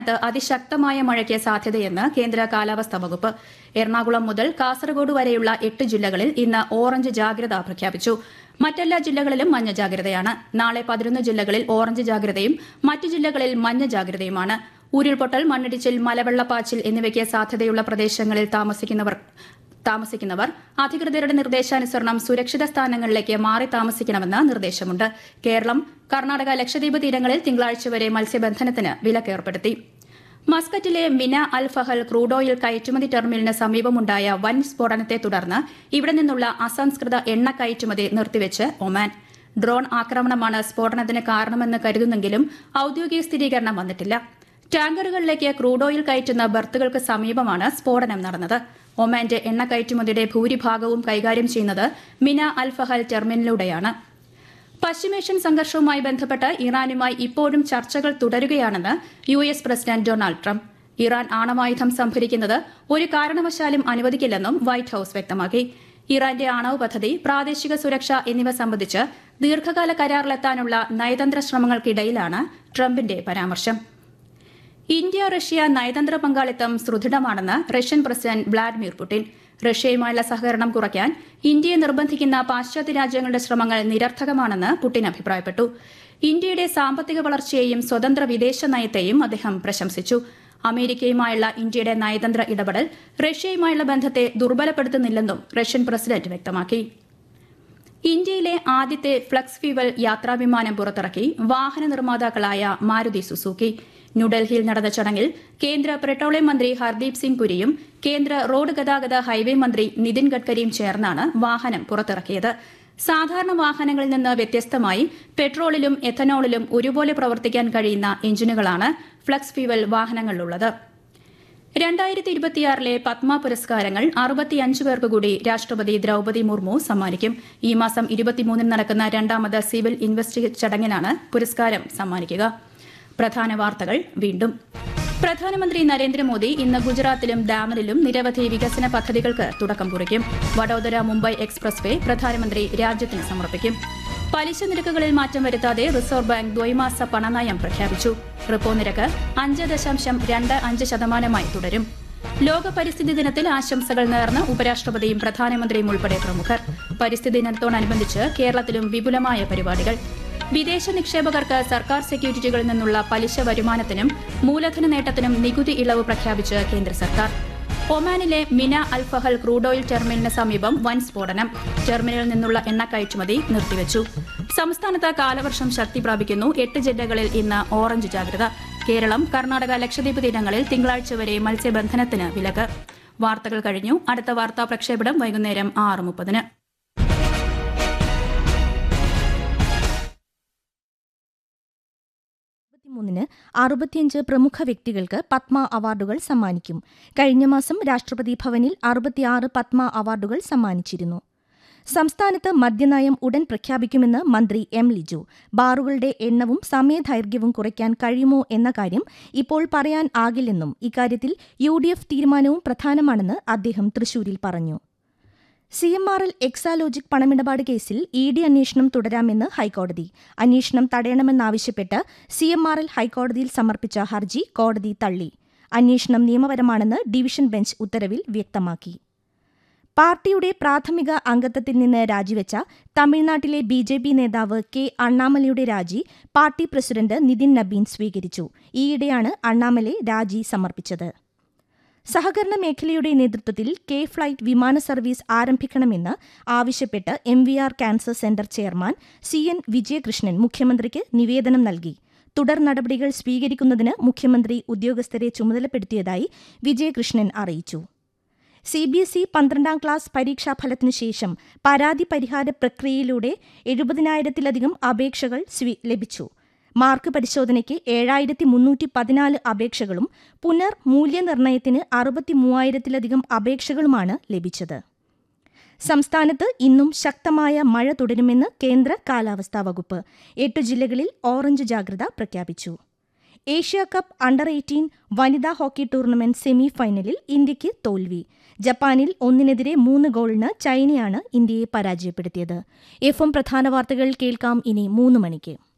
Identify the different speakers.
Speaker 1: അതിശക്തമായ മഴയ്ക്ക് സാധ്യതയെന്ന് കേന്ദ്ര കാലാവസ്ഥാ വകുപ്പ്. എറണാകുളം മുതൽ കാസർഗോഡ് വരെയുള്ള 8 ജില്ലകളിൽ ഇന്ന് ഓറഞ്ച് ജാഗ്രത പ്രഖ്യാപിച്ചു. മറ്റെല്ലാ ജില്ലകളിലും മഞ്ഞ ജാഗ്രതയാണ്. നാളെ 11 ജില്ലകളിൽ ഓറഞ്ച് ജാഗ്രതയും മറ്റ് ജില്ലകളിൽ മഞ്ഞ ജാഗ്രതയുമാണ്. ഉരുൾപൊട്ടൽ, മണ്ണിടിച്ചിൽ, മലവെള്ളപ്പാച്ചിൽ എന്നിവയ്ക്ക് സാധ്യതയുള്ള പ്രദേശങ്ങളിൽ താമസിക്കുന്നവർ അധികൃതരുടെ നിർദ്ദേശാനുസരണം സുരക്ഷിത സ്ഥാനങ്ങളിലേക്ക് മാറി താമസിക്കണമെന്ന് നിർദ്ദേശമുണ്ട്. കേരളം, കർണാടക, ലക്ഷദ്വീപ് തീരങ്ങളിൽ തിങ്കളാഴ്ച വരെ മത്സ്യബന്ധനത്തിന് വിലക്കേർപ്പെടുത്തി. മസ്കറ്റിലെ മിന അൽ ഫഹൽ ക്രൂഡ് ഓയിൽ കയറ്റുമതി ടെർമിനലിന് സമീപമുണ്ടായ വൻ സ്ഫോടനത്തെ തുടർന്ന് ഇവിടെ നിന്നുള്ള അസംസ്കൃത എണ്ണ കയറ്റുമതി നിർത്തിവെച്ച് ഒമാൻ. ഡ്രോൺ ആക്രമണമാണ് സ്ഫോടനത്തിന് കാരണമെന്ന് കരുതുന്നെങ്കിലും ഔദ്യോഗിക സ്ഥിരീകരണം വന്നിട്ടില്ല. ടാങ്കറുകളിലേക്ക് ക്രൂഡ് ഓയിൽ കയറ്റുന്ന ബർത്തുകൾക്ക് സമീപമാണ് സ്ഫോടനം നടന്നത്. ഒമാന്റെ എണ്ണ കയറ്റുമതിയുടെ ഭൂരിഭാഗവും കൈകാര്യം ചെയ്യുന്നത് മിന അൽ ഫഹൽ ടെർമിനലിലൂടെയാണ്. പശ്ചിമേഷ്യൻ സംഘർഷവുമായി ബന്ധപ്പെട്ട് ഇറാനുമായി ഇപ്പോഴും ചർച്ചകൾ തുടരുകയാണെന്ന് US president Donald Trump. Iran ആണവായുധം സംഭരിക്കുന്നത് ഒരു കാരണവശാലും അനുവദിക്കില്ലെന്നും വൈറ്റ് ഹൌസ് വ്യക്തമാക്കി. ഇറാന്റെ ആണവ പദ്ധതി, പ്രാദേശിക സുരക്ഷ എന്നിവ സംബന്ധിച്ച് ദീർഘകാല കരാറിലെത്താനുള്ള നയതന്ത്ര ശ്രമങ്ങൾക്കിടയിലാണ് ട്രംപിന്റെ പരാമർശം. ഇന്ത്യ റഷ്യ നയതന്ത്ര പങ്കാളിത്തം സുദൃഢമാണെന്ന് റഷ്യൻ പ്രസിഡന്റ് വ്ളാഡിമിർ പുടിൻ. റഷ്യയുമായുള്ള സഹകരണം കുറയ്ക്കാൻ ഇന്ത്യയെ നിർബന്ധിക്കുന്ന പാശ്ചാത്യ രാജ്യങ്ങളുടെ ശ്രമങ്ങൾ നിരർത്ഥകമാണെന്ന് പുടിൻ അഭിപ്രായപ്പെട്ടു. ഇന്ത്യയുടെ സാമ്പത്തിക വളർച്ചയെയും സ്വതന്ത്ര വിദേശ നയത്തെയും അദ്ദേഹം പ്രശംസിച്ചു. അമേരിക്കയുമായുള്ള ഇന്ത്യയുടെ നയതന്ത്ര ഇടപെടൽ റഷ്യയുമായുള്ള ബന്ധത്തെ ദുർബലപ്പെടുത്തുന്നില്ലെന്നും റഷ്യൻ പ്രസിഡന്റ് വ്യക്തമാക്കി. ഇന്ത്യയിലെ ആദ്യത്തെ ഫ്ലക്സ് ഫ്യൂവൽ യാത്രാവിമാനം പുറത്തിറക്കി വാഹന നിർമ്മാതാക്കളായ മാരുതി സുസുക്കി. ന്യൂഡൽഹിയിൽ നടന്ന ചടങ്ങിൽ കേന്ദ്ര പെട്രോളിയം മന്ത്രി ഹർദീപ് സിംഗ് പുരിയും കേന്ദ്ര റോഡ് ഗതാഗത ഹൈവേ മന്ത്രി നിതിൻ ഗഡ്കരിയും ചേർന്നാണ് വാഹനം പുറത്തിറക്കിയത്. സാധാരണ വാഹനങ്ങളിൽ നിന്ന് വ്യത്യസ്തമായി പെട്രോളിലും എഥനോളിലും ഒരുപോലെ പ്രവർത്തിക്കാൻ കഴിയുന്ന എഞ്ചിനുകളാണ് ഫ്ലക്സ് ഫ്യൂവൽ വാഹനങ്ങളിലുള്ളത്. 2026 പത്മ പുരസ്കാരങ്ങൾ 65 പേർക്ക് കൂടി രാഷ്ട്രപതി ദ്രൌപദി മുർമു സമ്മാനിക്കും. ഈ മാസം 23 നടക്കുന്ന രണ്ടാമത് സിവിൽ ഇൻവെസ്റ്റിഗേറ്റ് ചടങ്ങിലാണ് പുരസ്കാരം സമ്മാനിക്കുക. പ്രധാന വാർത്തകൾ വീണ്ടും. പ്രധാനമന്ത്രി നരേന്ദ്രമോദി ഇന്ന് ഗുജറാത്തിലും ഡാമനിലും നിരവധി വികസന പദ്ധതികൾക്ക് തുടക്കം കുറിക്കും. വഡോദര മുംബൈ എക്സ്പ്രസ് വേ പ്രധാനമന്ത്രി രാജ്യത്തിന് സമർപ്പിക്കും. പലിശ നിരക്കുകളിൽ മാറ്റം വരുത്താതെ റിസർവ് ബാങ്ക് ദ്വൈമാസ പണനയം പ്രഖ്യാപിച്ചു. റിപ്പോ നിരക്ക് 5.25% തുടരും. ലോക പരിസ്ഥിതി ദിനത്തിൽ ആശംസകൾ നേർന്ന് ഉപരാഷ്ട്രപതിയും പ്രധാനമന്ത്രിയും ഉൾപ്പെടെ പ്രമുഖർ. പരിസ്ഥിതി ദിനത്തോടനുബന്ധിച്ച് കേരളത്തിലും വിപുലമായ പരിപാടികൾ. വിദേശ നിക്ഷേപകർക്ക് സർക്കാർ സെക്യൂരിറ്റികളിൽ നിന്നുള്ള പലിശ വരുമാനത്തിനും മൂലധന നേട്ടത്തിനും നികുതി ഇളവ് പ്രഖ്യാപിച്ച് കേന്ദ്ര സർക്കാർ. ഒമാനിലെ മിന അൽ ഫഹൽ ക്രൂഡ് ഓയിൽ ടെർമിനലിന് സമീപം വൻ സ്ഫോടനം. ടെർമിനലിൽ നിന്നുള്ള എണ്ണ കയറ്റുമതി നിർത്തിവച്ചു. സംസ്ഥാനത്ത് കാലവർഷം ശക്തി പ്രാപിക്കുന്നു. 8 ജില്ലകളിൽ ഇന്ന് ഓറഞ്ച് ജാഗ്രത. കേരളം, കർണാടക, ലക്ഷദ്വീപ് തീരങ്ങളിൽ തിങ്കളാഴ്ച വരെ മത്സ്യബന്ധനത്തിന് വിലക്ക്. വാർത്തകൾ കഴിഞ്ഞു. അടുത്ത വാർത്താ പ്രക്ഷേപണം വൈകുന്നേരം 6:30.
Speaker 2: ന് 65 പ്രമുഖ വ്യക്തികൾക്ക് പത്മ അവാർഡുകൾ സമ്മാനിക്കും. കഴിഞ്ഞ മാസം രാഷ്ട്രപതി ഭവനിൽ 66 പത്മ അവാർഡുകൾ സമ്മാനിച്ചിരുന്നു. സംസ്ഥാനത്ത് മദ്യനയം ഉടൻ പ്രഖ്യാപിക്കുമെന്ന് മന്ത്രി എം ലിജു. ബാറുകളുടെ എണ്ണവും സമയദൈർഘ്യവും കുറയ്ക്കാൻ കഴിയുമോ എന്ന കാര്യം ഇപ്പോൾ പറയാൻ ആകില്ലെന്നും ഇക്കാര്യത്തിൽ UDF തീരുമാനവും പ്രധാനമാണെന്ന് അദ്ദേഹം തൃശൂരിൽ പറഞ്ഞു. CMRL എക്സാലോജിക് പണമിടപാട് കേസിൽ ED അന്വേഷണം തുടരാമെന്ന് ഹൈക്കോടതി. അന്വേഷണം തടയണമെന്നാവശ്യപ്പെട്ട് CMRL ഹൈക്കോടതിയിൽ സമർപ്പിച്ച ഹർജി കോടതി തള്ളി. അന്വേഷണം നിയമപരമാണെന്ന് ഡിവിഷൻ ബെഞ്ച് ഉത്തരവിൽ വ്യക്തമാക്കി. പാർട്ടിയുടെ പ്രാഥമിക അംഗത്വത്തിൽ നിന്ന് രാജിവെച്ച തമിഴ്നാട്ടിലെ BJP നേതാവ് K. അണ്ണാമലയുടെ രാജി പാർട്ടി പ്രസിഡന്റ് നിതിൻ നബീൻ സ്വീകരിച്ചു. ഈയിടെയാണ് അണ്ണാമലെ രാജി സമർപ്പിച്ചത്. സഹകരണ മേഖലയുടെ നേതൃത്വത്തിൽ K-ഫ്ലൈറ്റ് വിമാന സർവീസ് ആരംഭിക്കണമെന്ന് ആവശ്യപ്പെട്ട് MVR cancer centre chairman CN Vijayakrishnan മുഖ്യമന്ത്രിക്ക് നിവേദനം നൽകി. തുടർ നടപടികൾ സ്വീകരിക്കുന്നതിന് മുഖ്യമന്ത്രി ഉദ്യോഗസ്ഥരെ ചുമതലപ്പെടുത്തിയതായി വിജയകൃഷ്ണൻ അറിയിച്ചു. CBSE 12ാം ക്ലാസ് പരീക്ഷാഫലത്തിനു ശേഷം പരാതി പരിഹാര പ്രക്രിയയിലൂടെ 70,000-ലധികം അപേക്ഷകൾ ലഭിച്ചു. മാർക്ക് പരിശോധനയ്ക്ക് 7,314 അപേക്ഷകളും പുനർമൂല്യനിർണ്ണയത്തിന് 63,000-ലധികം അപേക്ഷകളുമാണ് ലഭിച്ചത്. സംസ്ഥാനത്ത് ഇന്നും ശക്തമായ മഴ തുടരുമെന്ന് കേന്ദ്ര കാലാവസ്ഥാ വകുപ്പ്. 8 ജില്ലകളിൽ ഓറഞ്ച് ജാഗ്രത പ്രഖ്യാപിച്ചു. ഏഷ്യാ കപ്പ് അണ്ടർ-18 വനിതാ ഹോക്കി ടൂർണമെന്റ് സെമി ഫൈനലിൽ ഇന്ത്യയ്ക്ക് തോൽവി. ജപ്പാനിൽ 1-3 ഗോളിന് ചൈനയാണ് ഇന്ത്യയെ പരാജയപ്പെടുത്തിയത്. FM പ്രധാന വാർത്തകൾ കേൾക്കാം ഇനി 3 മണിക്ക്.